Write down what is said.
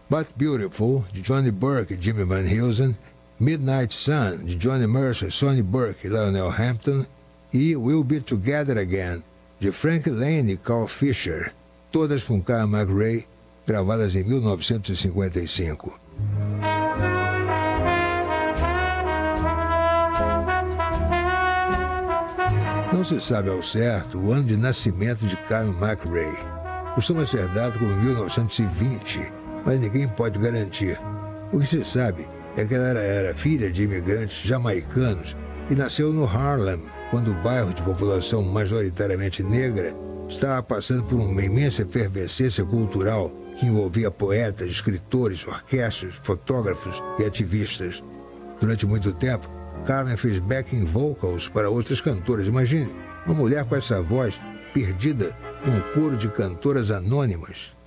But Beautiful, de Johnny Burke e Jimmy Van Heusen, Midnight Sun, de Johnny Mercer, Sonny Burke e Lionel Hampton, e We'll Be Together Again, de Frank Lane e Carl Fisher, todas com Kyle McRae, gravadas em 1955. Não se sabe ao certo o ano de nascimento de Kyle McRae. Costuma ser dado como 1920, mas ninguém pode garantir. O que se sabe é que ela era filha de imigrantes jamaicanos e nasceu no Harlem, quando o bairro de população majoritariamente negra estava passando por uma imensa efervescência cultural que envolvia poetas, escritores, orquestras, fotógrafos e ativistas. Durante muito tempo, Carmen fez backing vocals para outras cantoras. Imagine, uma mulher com essa voz perdida num coro de cantoras anônimas.